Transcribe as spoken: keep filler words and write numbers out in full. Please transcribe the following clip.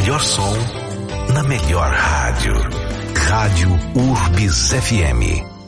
melhor som na melhor rádio. Rádio Urbis F M.